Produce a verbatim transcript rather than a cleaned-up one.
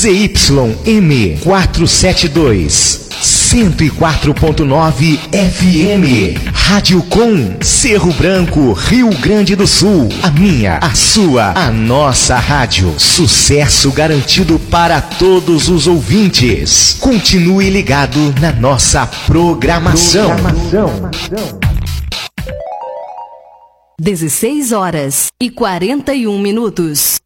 Z Y M quatrocentos e setenta e dois, cento e quatro ponto nove F M. Rádio Com, Cerro Branco, Rio Grande do Sul. A minha, a sua, a nossa rádio. Sucesso garantido para todos os ouvintes. Continue ligado na nossa programação. programação. dezesseis horas e quarenta e um minutos.